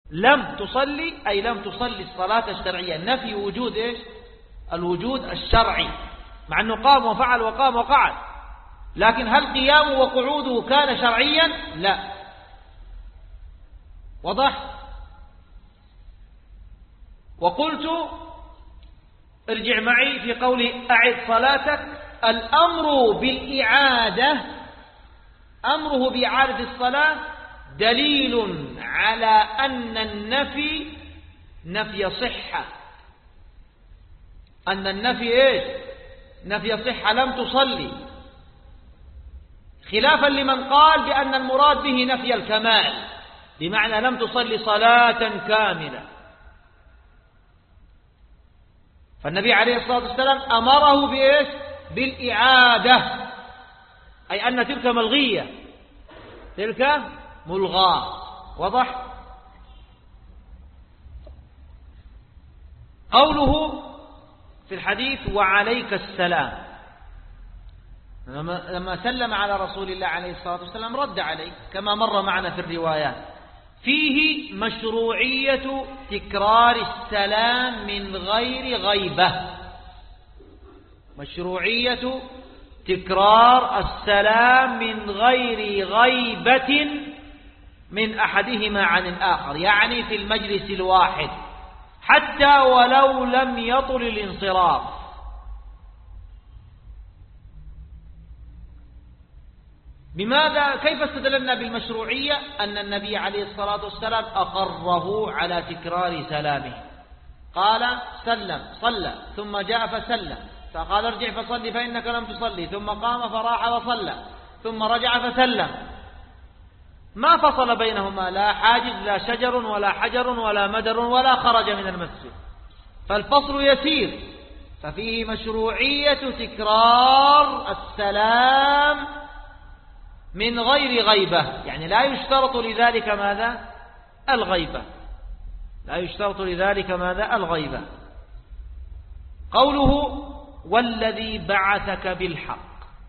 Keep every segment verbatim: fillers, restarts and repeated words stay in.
لم تصلي أي لم تصلي الصلاة الشرعية، نفي وجود إيش؟ الوجود الشرعي، مع أنه قام وفعل وقام وقعد، لكن هل قيامه وقعوده كان شرعيا؟ لا. وضح؟ وقلت ارجع معي في قولي أعد صلاتك، الأمر بالإعادة، أمره بإعادة الصلاة دليل على أن النفي نفي صحة، أن النفي إيش؟ نفي صحة، لم تصلي، خلافا لمن قال بأن المراد به نفي الكمال، بمعنى لم تصلي صلاة كاملة. فالنبي عليه الصلاة والسلام أمره بإيش؟ بالإعادة، أي أن تلك ملغية، تلك ملغاة. وضح؟ قوله في الحديث وعليك السلام، لما سلم على رسول الله عليه الصلاة والسلام رد عليه كما مر معنا في الروايات. فيه مشروعية تكرار السلام من غير غيبة، مشروعية تكرار السلام من غير غيبة من أحدهما عن الآخر، يعني في المجلس الواحد حتى ولو لم يطل الانصراف. بماذا؟ كيف استدللنا بالمشروعية؟ أن النبي عليه الصلاة والسلام أقره على تكرار سلامه، قال سلم صلى ثم جاء فسلم، فقال ارجع فصلي فإنك لم تصلي، ثم قام فراح وصلى، ثم رجع فسلم، ما فصل بينهما، لا حاجز، لا شجر ولا حجر ولا مدر ولا خرج من المسجد، فالفصل يسير. ففيه مشروعية تكرار السلام من غير غيبة، يعني لا يشترط لذلك ماذا؟ الغيبة، لا يشترط لذلك ماذا؟ الغيبة. قوله والذي بعثك بالحق،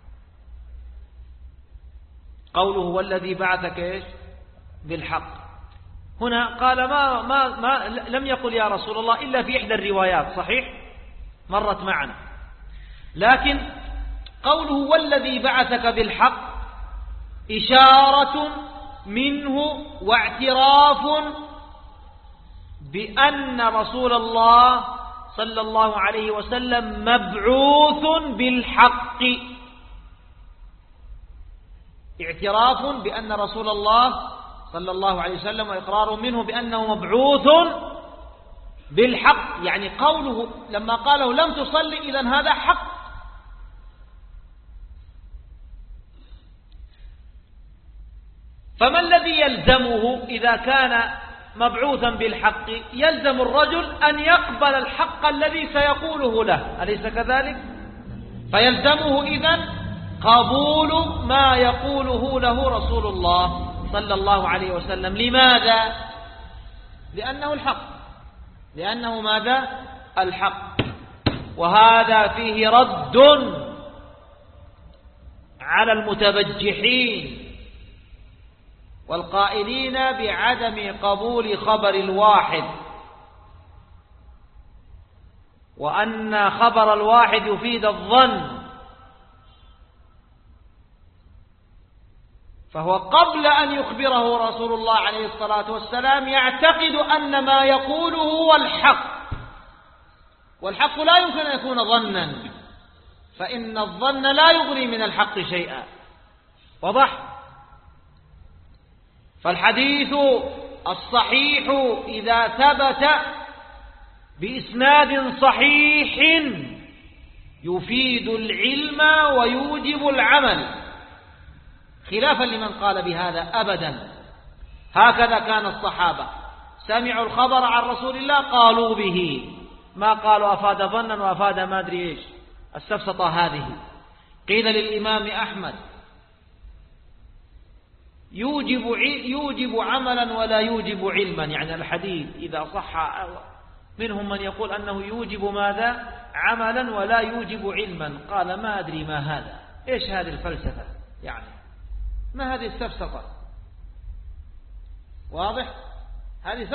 قوله والذي بعثك إيش؟ بالحق، هنا قال ما, ما, ما لم يقل يا رسول الله إلا في إحدى الروايات، صحيح مرت معنا، لكن قوله والذي بعثك بالحق إشارة منه واعتراف بأن رسول الله صلى الله عليه وسلم مبعوث بالحق، اعتراف بأن رسول الله صلى الله عليه وسلم وإقرار منه بأنه مبعوث بالحق، يعني قوله لما قاله لم تصلي إذن هذا حق. فما الذي يلزمه إذا كان مبعوثا بالحق؟ يلزم الرجل أن يقبل الحق الذي سيقوله له، أليس كذلك؟ فيلزمه إذن قبول ما يقوله له رسول الله صلى الله عليه وسلم. لماذا؟ لأنه الحق، لأنه ماذا؟ الحق. وهذا فيه رد على المتبجحين والقائلين بعدم قبول خبر الواحد، وأن خبر الواحد يفيد الظن، فهو قبل أن يخبره رسول الله عليه الصلاة والسلام يعتقد أن ما يقوله هو الحق، والحق لا يمكن أن يكون ظنا، فإن الظن لا يغني من الحق شيئا. وضح؟ فالحديث الصحيح إذا ثبت بإسناد صحيح يفيد العلم ويوجب العمل، خلافا لمن قال بهذا أبدا. هكذا كان الصحابة، سمعوا الخبر عن رسول الله قالوا به، ما قالوا أفاد ظنا وأفاد ما أدري إيش السفسطة هذه. قيل للإمام أحمد يوجب يوجب عملا ولا يوجب علما، يعني الحديث إذا صح منهم من يقول أنه يوجب ماذا؟ عملا ولا يوجب علما. قال ما أدري ما هذا، إيش هذه الفلسفة، يعني ما هذه السفسطة؟ واضح؟ هذه